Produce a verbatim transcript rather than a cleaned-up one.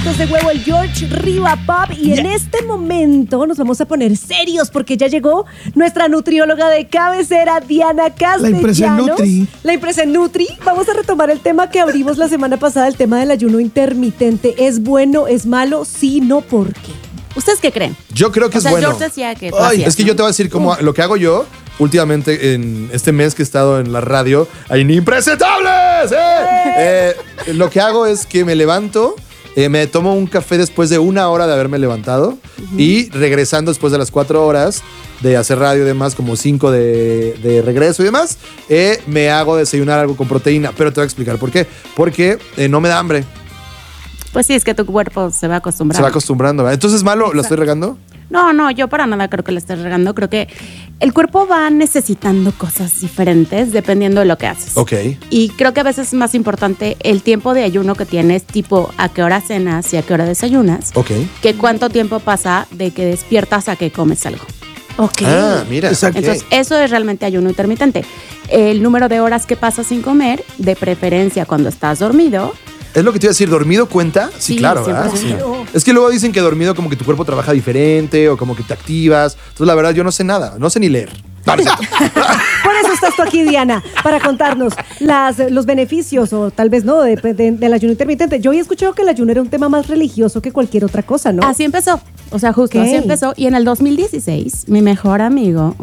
clavitos de huevo, el George Riva Pop. Y yeah. en este momento nos vamos a poner serios porque ya llegó nuestra nutrióloga de cabecera, Diana Castellanos. La Impresen Nutri. La Impresen Nutri. Vamos a retomar el tema que abrimos la semana pasada, el tema del ayuno intermitente. ¿Es bueno, es malo? Sí, no, ¿por qué? ¿Ustedes qué creen? Yo creo que o es sea, bueno. George decía que Ay, hacías, es que ¿no? yo te voy a decir cómo lo que hago yo últimamente en este mes que he estado en la radio, en Impresentables. ¿eh? Eh, lo que hago es que me levanto, eh, me tomo un café después de una hora de haberme levantado uh-huh. y regresando después de las cuatro horas de hacer radio y demás, como cinco de, de regreso y demás, eh, me hago desayunar algo con proteína. Pero te voy a explicar por qué. Porque eh, no me da hambre. Pues sí, es que tu cuerpo se va acostumbrando. Se va acostumbrando, ¿verdad? Entonces, ¿malo? Exacto. ¿Lo estoy regando? No, no, yo para nada creo que le estés regando. Creo que el cuerpo va necesitando cosas diferentes dependiendo de lo que haces. Ok. Y creo que a veces es más importante el tiempo de ayuno que tienes, tipo a qué hora cenas y a qué hora desayunas. Ok. Que cuánto tiempo pasa de que despiertas a que comes algo. Ok. Ah, mira. Exacto. Entonces, eso es realmente ayuno intermitente. El número de horas que pasas sin comer, de preferencia cuando estás dormido. Es lo que te iba a decir, ¿dormido cuenta? Sí, sí claro, ¿verdad? Sí. Es que luego dicen que dormido como que tu cuerpo trabaja diferente o como que te activas. Entonces, la verdad, yo no sé nada, no sé ni leer. No, no Por eso estás tú aquí, Diana, para contarnos las, los beneficios o tal vez no de, de, del ayuno intermitente. Yo había escuchado que el ayuno era un tema más religioso que cualquier otra cosa, ¿no? Así empezó, o sea, justo okay. así empezó. Y en el dos mil dieciséis, mi mejor amigo,